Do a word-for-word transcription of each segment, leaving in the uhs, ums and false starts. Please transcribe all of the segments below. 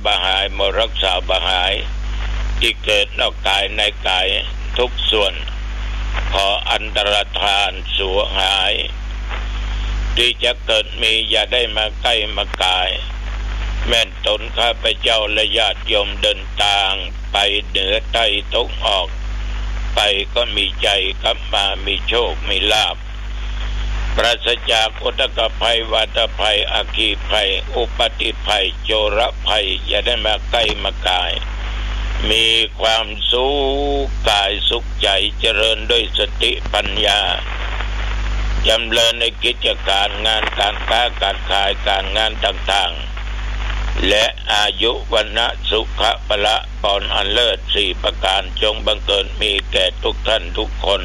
บหายมรักษาบหายที่เกิดนอกกายในกายทุกส่วนขออันตรธานสูญหายที่จะเกิดมีอย่าได้มาใกล้มากายแม่นตนข้าพเจ้าและญาติโยมเดินทางไปเหนือใต้ตกออกไปก็มีใจกลับมามีโชคมีลาภปราศจากอุทกภัยวาตภัยอัคคีภัยอุปติภัยโจรภัยอย่าได้มาใกล้มากายมีความสุขกายสุขใจเจริญด้วยสติปัญญาจำเริญในกิจการงานการค้าการขายการงานต่างๆและอายุวันนะสุขะพละปอนอันเลิศสี่ประการจงบังเกิดมีแก่ทุกท่านทุกคน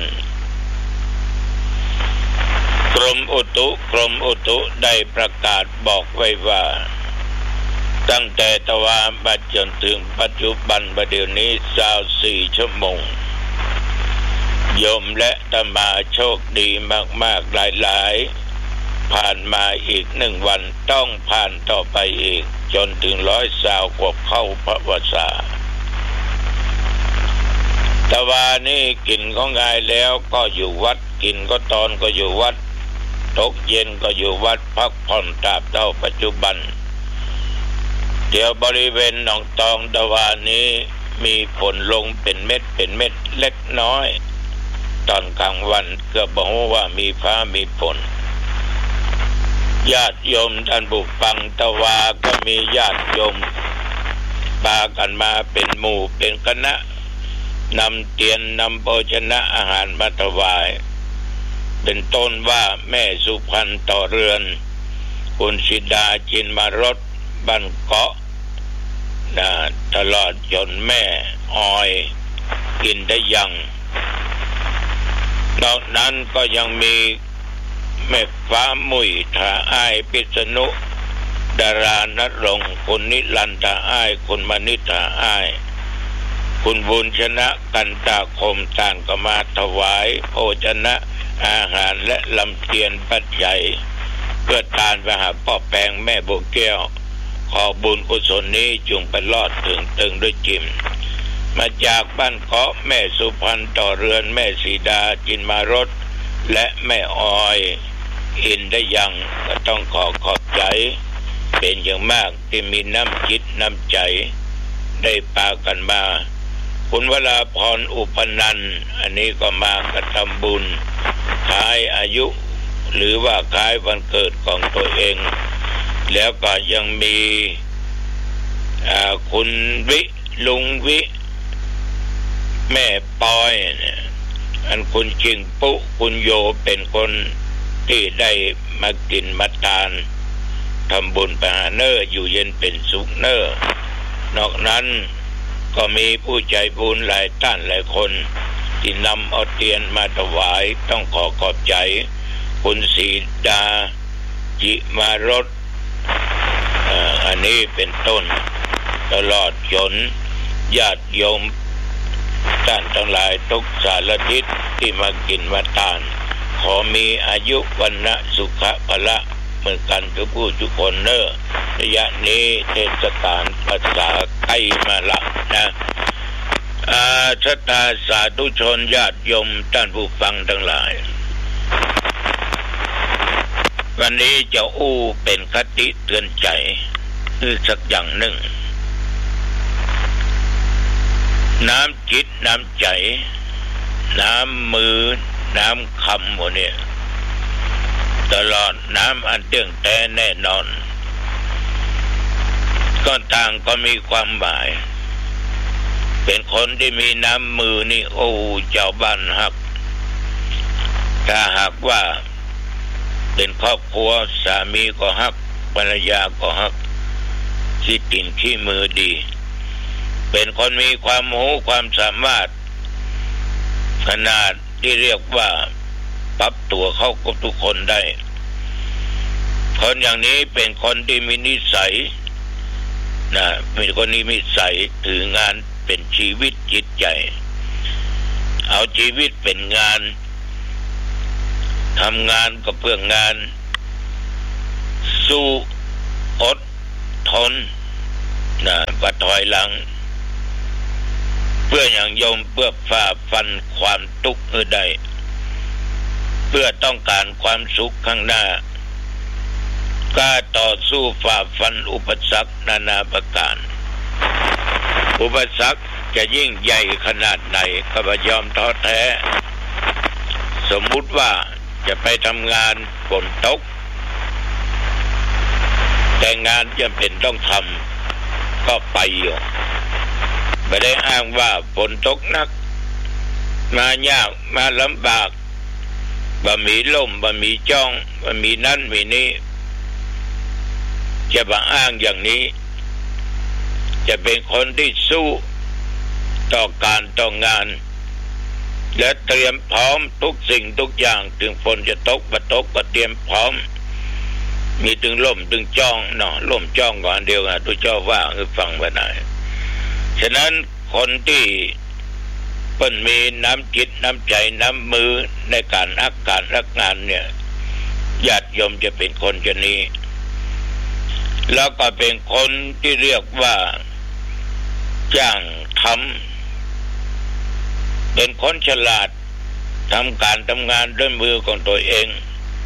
กรมอุตุกรมอุตุได้ประกาศบอกไว้ว่าตั้งแต่ตะวันบัดจนถึงปัจจุบันประเดี๋ยวนี้สาวสี่ชั่วโมงโยมและตมาโชคดีมากๆหลายๆผ่านมาอีกหนึ่งวันต้องผ่านต่อไปอีกจนถึงร้อยสาวกว่าเข้าพระวสาตะวันนี้กินก็ง่ายแล้วก็อยู่วัดกินก็ตอนก็อยู่วัดตกเย็นก็อยู่วัดพักผ่อนตราบเท่าปัจจุบันเดี๋ยวบริเวณหนองตองตะวันนี้มีฝนลงเป็นเม็ดเป็นเม็ดเล็กน้อยตอนกลางวันก็บอกว่ามีฟ้ามีฝนญาติโยมท่านผู้ฟังตะวาก็มีญาติโยมพากันมาเป็นหมู่เป็นคณะนำเตียนนำโภชนะอาหารมาถวายเป็นต้นว่าแม่สุพรรณต่อเรือนคุณสิดาจินมารสบ้านเกาะนะตลอดจนแม่ออยกินได้ยังนอกนั้นก็ยังมีแม่ฟ้ามุยถาอ้ายพิษณุดารานรงค์คุณนิรันดาอ้ายคุณมณิธาอ้ายคุณบุญชนะกันตาคมต่างก็มาถวายโภชนะอาหารและลำเทียนปัจจัยเพื่อทานไปหาพ่อแปงแม่โบแก้วขอบุญกุศลนี้จงไปรอดถึงตึงด้วยจิมมาจากบ้านเกาะแม่สุพรรณต่อเรือนแม่สีดาจินมารสและแม่ออยอินได้ยังก็ต้องขอขอบใจเป็นอย่างมากที่มีน้ำจิตน้ำใจได้ปากันมาคุณวราพรอุปนันท์อันนี้ก็มากระทำบุญขายอายุหรือว่าขายวันเกิดของตัวเองแล้วก็ยังมีคุณวิลุงวิแม่ปอยเนี่ยอันคุณจิงปุคุณโยเป็นคนที่ได้มากินมาทานทำบุญไปหาเนออยู่เย็นเป็นสุขเนอนอกนั้นก็มีผู้ใจบุญหลายท่านหลายคนที่นำเอาเทียนมาถวายต้องขอขอบใจคุณสีดาจิมารสอันนี้เป็นต้นตลอดจนญาติโยมท่านทั้งหลายทุกสารทิศที่มากินมาทานขอมีอายุวันนะสุขะพละเหมือนกันทุกผู้ทุกคนเนอระยะนี้เทศกาลภาษาใกล้มาละนะอาชะตาสาธุชนญาติโยมท่านผู้ฟังทั้งหลายวันนี้จะอู้เป็นคติเตือนใจคือสักอย่างหนึ่งน้ำจิตน้ำใจน้ำมือน้ำคำหมดเนี่ยตลอดน้ำอันเตื้องแท้แน่นอนก็ต่างก็มีความหมายเป็นคนที่มีน้ำมือนี่โอ้เจ้าบ้านฮักถ้าหากว่าเป็นครอบครัวสามีก็ฮักภรรยาก็ฮักสิกินขี้มือดีเป็นคนมีความรู้ความสามารถขนาดที่เรียกว่าปรับตัวเข้ากับทุกคนได้คนอย่างนี้เป็นคนที่มีนิสัยนะมีคนนี้มีนิสัยถืองานเป็นชีวิตจิตใจเอาชีวิตเป็นงานทำงานก็เพื่องานสู้อดทนนะว่าถอยหลังเพื่ออย่างโยมเพื่อฝ่าฟันความทุกข์ให้ได้เพื่อต้องการความสุขข้างหน้ากล้าต่อสู้ฝ่าฟันอุปสรรคนานาประการอุปสรรคจะยิ่งใหญ่ขนาดไหนก็ไม่ยอมท้อแท้สมมุติว่าจะไปทำงานฝนตกแต่งานจำเป็นต้องทำก็ไปอยู่ไม่ได้อ้างว่าฝนตกหนักมายากมาลำบากบ่มีล่มบ่มีจ้องบ่มีนั่นมีนี้จะมาอ้างอย่างนี้จะเป็นคนที่สู้ต่อการต่องานและเตรียมพร้อมทุกสิ่งทุกอย่างถึงฝนจะตกบ่ตกก็เตรียมพร้อมมีถึงล่มถึงจ้องเนาะล่มจ้องก่อนเดียวกันทุกเจ้าว่าคือฟังไว้หน่อยฉะนั้นคนที่เพิ่นมีน้ำจิตน้ำใจน้ำมือในการรักการรักงานเนี่ยญาติโยมจะเป็นคนชนี้แล้วก็เป็นคนที่เรียกว่าจ้างทำเป็นคนฉลาดทำการทำงานด้วยมือของตัวเอง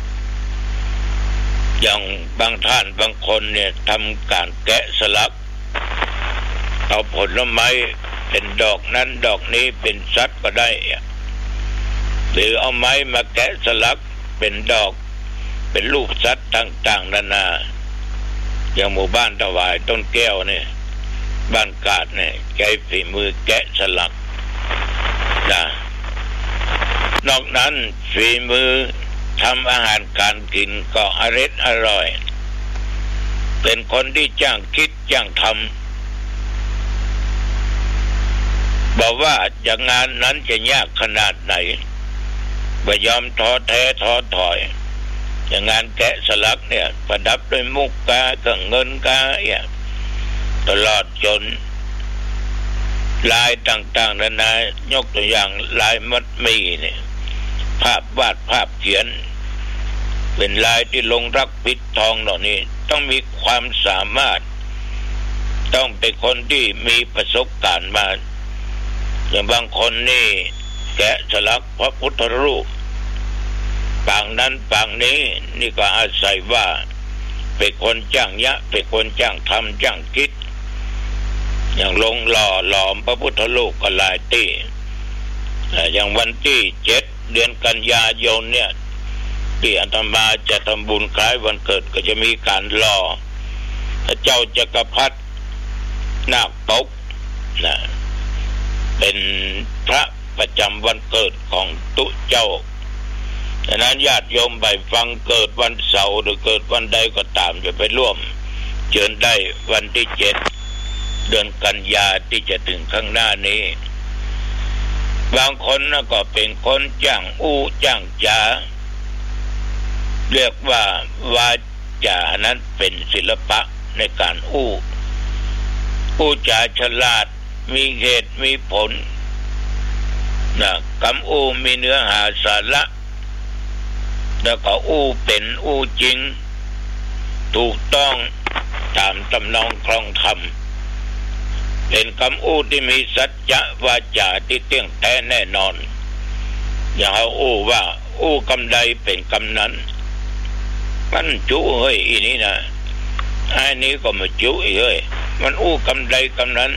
อย่างบางท่านบางคนเนี่ยทำการแกะสลักเอาผลไม้เป็นดอกนั้นดอกนี้เป็นสัตว์ก็ได้หรือเอาไม้มาแกะสลักเป็นดอกเป็นรูปสัตว์ต่างๆนานาอย่างหมู่บ้านถวายต้นแก้วเนี่ยบ้านกาดเนี่ยใช้ฝีมือแกะสลักนะนอกนั้นฝีมือทำอาหารการกินก็อร่อยอร่อยเป็นคนที่จ้างคิดจ้างทำบอกว่าอย่างงานนั้นจะยากขนาดไหนไม่ยอมท้อแท้ท้อถอยอย่างงานแกะสลักเนี่ยประดับด้วยมุกกาเครื่องเงินกาเนี่ยตลอดจนลายต่างๆนานายกตัวอย่างลายมัดหมี่เนี่ยภาพวาดภาพเขียนเป็นลายที่ลงรักปิดทองเหล่านี้ต้องมีความสามารถต้องเป็นคนที่มีประสบการณ์มาอย่างบางคนนี่แกะสลักพระพุทธรูปปางนั้นปางนี้นี่ก็อาศัยว่าเป็นคนจ้างยะเป็นคนจ้างทำจ้างคิดอย่างลงหล่อหลอมพระพุทธรูปก็หลายที่อย่างวันที่เจ็ดเดือนกันยายนเนี่ยที่อาตมาจะทำบุญคล้ายวันเกิดก็จะมีการหล่อพระเจ้าจักรพรรดินาคปกนะเป็นพระประจำวันเกิดของตุเจ้าฉะนั้นญาติโยมไปฟังเกิดวันเสาร์หรือเกิดวันใดก็ตามจะไปร่วมเชิญได้วันที่เจ็ดเดือนกันยาที่จะถึงข้างหน้านี้บางคนนะก็เป็นคนจ้างอู้จ้างจาเรียกว่าวาจานั้นเป็นศิลปะในการอู้อู้จาฉลาดมีเหตุมีผลนะคำอู้มีเนื้อหาสาระแล้วก็อู้เป็นอู้จริงถูกต้องตามตำนองครองธรรมเป็นคำอู้ที่มีสัจจะวาจาที่เที่ยงแท้แน่นอนอย่าเอาอู้ว่าอู้คำใดเป็นคำนั้นมันจุเฮ้ยอีนี่นะไอ้นี้ก็มาจุอีเฮ้ยมันอู้คำใดคำนั้น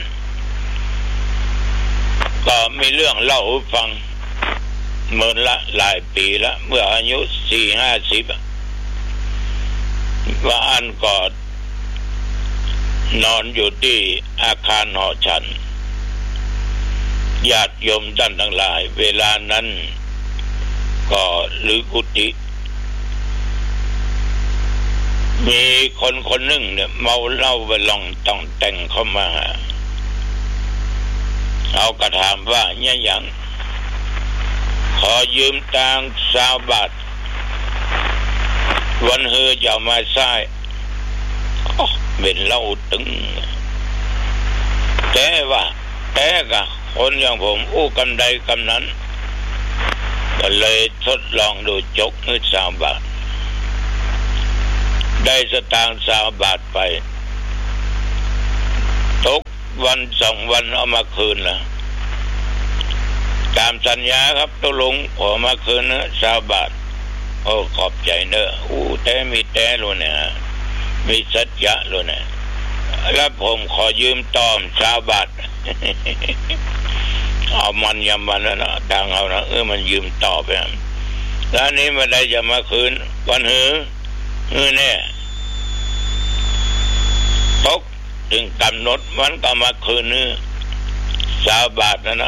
ก็มีเรื่องเล่าให้ฟังเมื่อละหลายปีละเมื่ออายุสี่ห้าสิบว่าอันก่อนนอนอยู่ที่อาคารหอฉันญาติโยมท่านทั้งหลายเวลานั้นก็หรือกุฏิมีคนคนหนึ่งเนี่ยเมาเหล้าไปลองต้องแต่งเข้ามาเอากระถามว่าเนี่ยยังขอยืมตังค์สาวบาทวันเฮอจะมาใช้เป็นเหล้าตึงแต่ว่าแต่ก็คนอย่างผมอู้กำใดกำนั้นก็เลยทดลองดูจกเงินสาวบาทได้สตางค์สาวบาทไปวันสองวันเอามาคืนนะตามสัญญาครับตกลงขอมาคืนนะสามบาทโอ้ขอบใจเนอะอู้แต่มีแต่รู้เนี่ยมีสัจจะรู้เนี่ยแล้วผมขอยืมตอมสามบาทเอามันยำมันแล้วนะดังเอานะเออมันยืมต่อไปแล้วนี้มาได้จะมาคืนวันหือหือเนี่ยตกถึงกำหนดมันก็มาคืนนือสามบาทนะนะ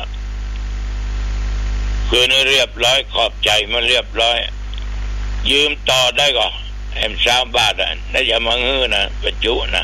คืนเรียบร้อยขอบใจมันเรียบร้อยยืมต่อได้ก็แอมสามบาทอ่ะได้จะมาฮื้อนะประจุนะ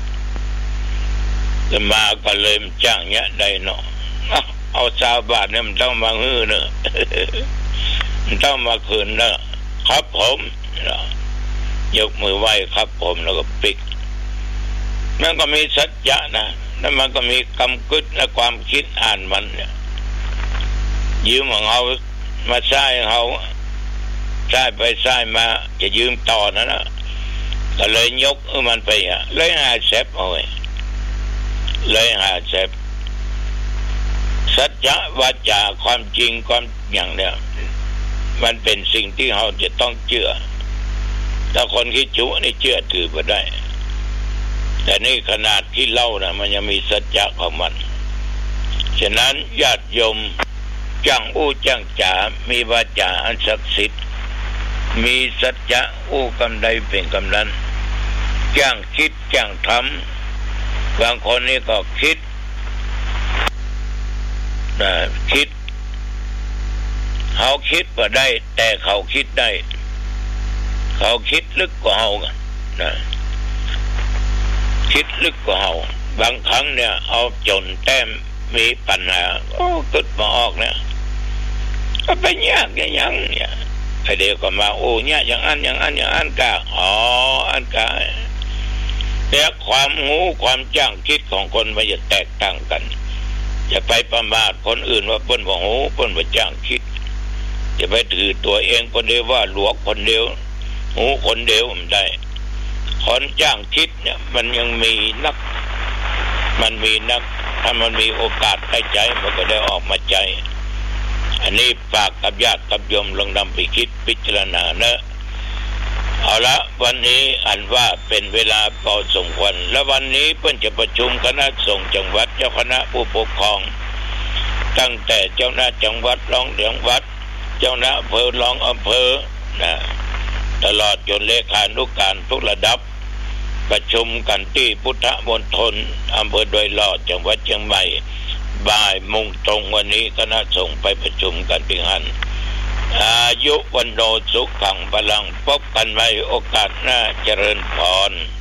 จะมาก็เลยจ้างเนี้ยได้เนาะเอาสามบาทเนี่ยมันต้องมาฮื้อเนอะมันต้องมาคืนเนอะครับผมยกมือไหว้ครับผมแล้วก็ปิดมันก็มีสัจจะนะแล้วมันก็มีกำกึศและความคิดอ่านมันเนี่ยยืมของเขามาใช้เขาใช้ไปใช้มาจะยืมต่อนะนะก็เลยยกมันไปอ่ะเลยหาเซฟเอาไว้เลยหาเซฟสัจจะวาจาความจริงความอย่างเนี้ยมันเป็นสิ่งที่เราจะต้องเชื่อถ้าคนคิดจุนี่เชื่อถือไปได้แต่นี่ขนาดที่เล่านะมันยังมีสัจจะของมันฉะนั้นญาติโยมจ้างอู้จ้างจ๋ามีวาจาอันศักดิ์สิทธิ์มีสัจจะอู้กำไดเป็นกำนันจ้างคิดจ้างทำบางคนนี่ก็คิดนะคิดเขาคิดว่าได้แต่เขาคิดได้เขาคิดลึกกว่าเขากันนะคิดลึกกว่าเขาบางครั้งเนี่ยเอาจนแต้มมีปัญหาโอ้กึดมาออกเนี่ยก็เป็นยากอย่างยังเนี่ยไอเดียวก็มาโอ้เนี่ยอย่างอันอย่างอันอย่างอันกาอ๋ออันกาแต่ความหูความจ้างคิดของคนมันจะแตกต่างกันจะไปประมาทคนอื่นว่าเปิ้นบ่หูเปิ้นบ่จ้างคิดจะไปถือตัวเองคนเดียวว่าหลวงคนเดียวหูคนเดียวมันได้คนจ้างคิดเนี่ยมันยังมีนักมันมีนักถ้ามันมีโอกาสให้ใจมันก็ได้ออกมาใจอันนี้ฝากกับญาติกับโยมลองนำไปคิดพิจารณาเนอะเอาละวันนี้อันว่าเป็นเวลาพอสมควรและวันนี้เพิ่นจะประชุมคณะสงฆ์จังหวัดเจ้าคณะผู้ปกครองตั้งแต่เจ้าหน้าจังหวัดรองเหลืองวัดเจ้าหน้าอำเภอรองอำเภอนะตลอดจนเลขานุการทุกระดับประชุมกันที่พุทธมณฑลอำเภอดอยหล่อจังหวัดเชียงใหม่บ่ายโมงตรงวันนี้คณะสงฆ์ไปประชุมกันที่หันอายุวันโนสุขังพลังพบกันใหม่โอกาสหน้าเจริญพร